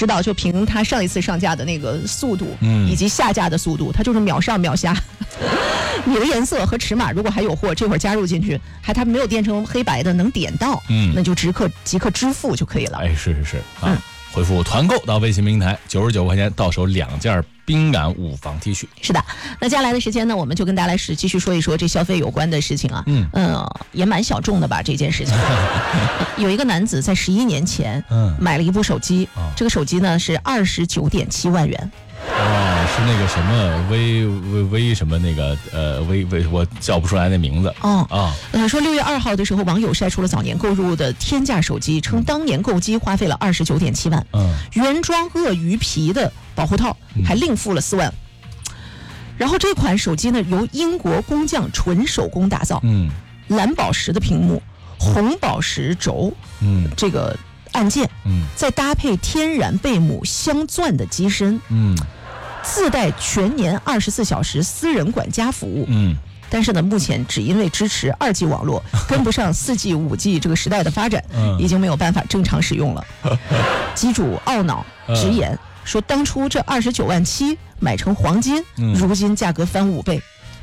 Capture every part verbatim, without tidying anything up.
知道，就凭它上一次上架的那个速度，嗯，以及下架的速度，它就是秒上秒下。你的颜色和尺码如果还有货，这会儿加入进去，还它没有变成黑白的，能点到，嗯，那就即刻即刻支付就可以了。 哎，是是是啊。嗯，回复团购到微信平台，九十九块钱到手两件冰感五防 T 恤。 是的，那接下来的时间呢，我们就跟大家来是继续说一说这消费有关的事情啊。嗯，呃，也蛮小众的吧这件事情。有一个男子在十一年前，嗯，买了一部手机，哦、这个手机呢是二十九点七万元。 哦，是那个什么微微微什么那个呃微微，我叫不出来那名字。 哦啊，呃，说六月二号的时候，网友晒出了早年购入的天价手机，称当年购机花费了二十九点七万，嗯，原装鳄鱼皮的保护套还另付了四万。嗯、然后这款手机呢，由英国工匠纯手工打造，嗯，蓝宝石的屏幕，红宝石轴，嗯，这个按键，嗯，再搭配天然贝母镶钻的机身，嗯，自带全年二十四小时私人管家服务，嗯，但是呢，目前只因为支持二 G 网络，跟不上四 G、五 G 这个时代的发展，嗯，已经没有办法正常使用了。机主懊恼直言说，当初这二十九万七买成黄金，嗯，如今价格翻五倍。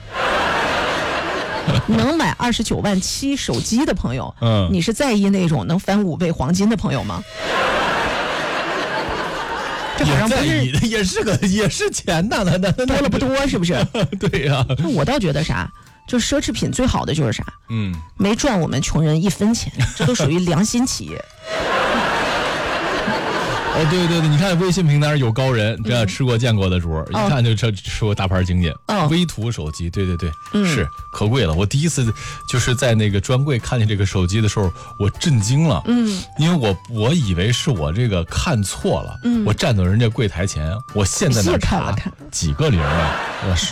能买二十九万七手机的朋友，嗯，你是在意那种能翻五倍黄金的朋友吗？这好像不是， 也, 也是个也是钱呐，那那多了不多是不是？ 对呀、啊， 我倒觉得啥，就奢侈品最好的就是啥，嗯，没赚我们穷人一分钱，这都属于良心企业。 哦，对对对，你看微信平台上有高人，这样吃过见过的主，嗯、一看就吃吃过大牌经验。哦，微图手机，对对对，嗯、是可贵了。我第一次就是在那个专柜看见这个手机的时候，我震惊了。嗯，因为我我以为是我这个看错了，嗯，我站到人家柜台前，我现在那看了看几个零啊，我是。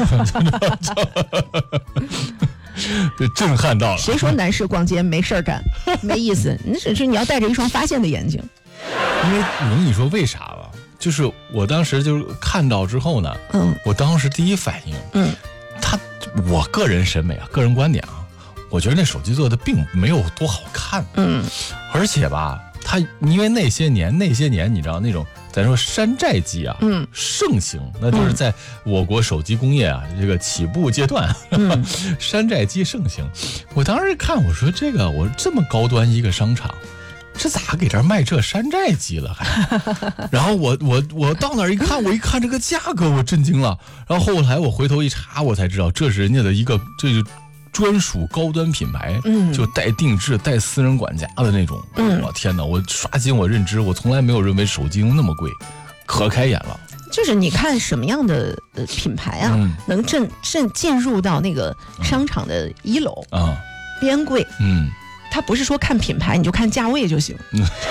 这震撼到了。 谁说男士逛街没事儿干？没意思，你只是你要带着一双发现的眼睛。 因为我跟你说为啥了？就是我当时就是看到之后呢，嗯，我当时第一反应，嗯，他我个人审美啊，个人观点啊，我觉得那手机做的并没有多好看，嗯，而且吧，他因为那些年那些年你知道那种咱说山寨机啊，嗯，盛行，那就是在我国手机工业啊这个起步阶段，嗯、山寨机盛行。我当时看我说这个我这么高端一个商场。这咋给这儿卖这山寨机了还？然后我我我到那儿一看，我一看这个价格，我震惊了。然后后来我回头一查，我才知道这是人家的一个这就专属高端品牌，嗯，就带定制、带私人管家的那种。嗯，我天哪！我刷新我认知，我从来没有认为手机那么贵，可开眼了。 就是你看什么样的呃品牌啊，嗯、能进进进入到那个商场的一楼啊，边柜，嗯。他不是说看品牌你就看价位就行，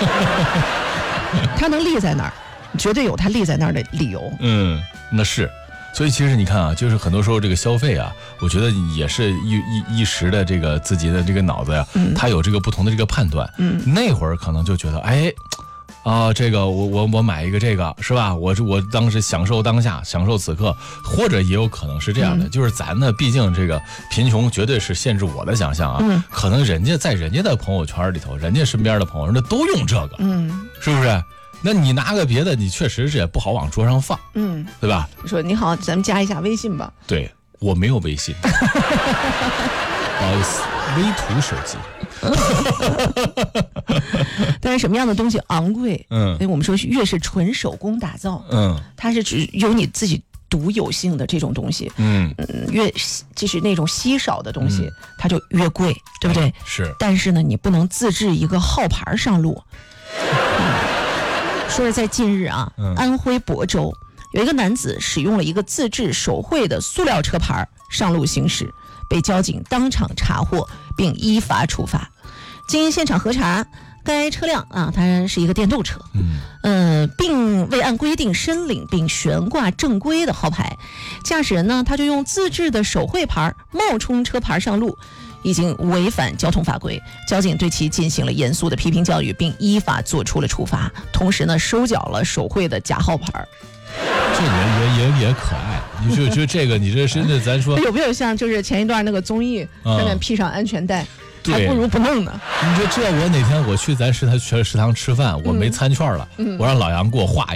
他能立在那儿，绝对有他立在那儿的理由。 嗯，那是，所以其实你看啊，就是很多时候这个消费啊，我觉得也是一一一时的这个自己的这个脑子呀、啊，嗯、他有这个不同的这个判断。嗯，那会儿可能就觉得，哎。啊，这个我我我买一个这个是吧？我我当时享受当下，享受此刻，或者也有可能是这样的，嗯、就是咱呢，毕竟这个贫穷绝对是限制我的想象啊。嗯、可能人家在人家的朋友圈里头，人家身边的朋友，人家都用这个，嗯，是不是？那你拿个别的，你确实是也不好往桌上放，嗯，对吧？ 你说你好，咱们加一下微信吧。 对，我没有微信，不好意思，微图手机。 但是什么样的东西昂贵？嗯，因为我们说越是纯手工打造，嗯，它是只有你自己独有性的这种东西，嗯嗯，越就是那种稀少的东西，嗯、它就越贵，对不对？ 是。 但是呢，你不能自制一个号牌上路。嗯、说是在近日啊，嗯、安徽亳州有一个男子使用了一个自制手绘的塑料车牌上路行驶，被交警当场查获并依法处罚。经现场核查，该车辆啊，它是一个电动车，嗯，呃，并未按规定申领并悬挂正规的号牌，驾驶人呢，他就用自制的手绘牌冒充车牌上路，已经违反交通法规。交警对其进行了严肃的批评教育，并依法作出了处罚，同时呢，收缴了手绘的假号牌。 这也也也也可爱，你说就这个，你这真的，咱说有没有像就是前一段那个综艺上面披上安全带？还不如不弄呢。 你说这我哪天我去咱食堂食堂吃饭，我没餐券了，嗯、我让老杨给我画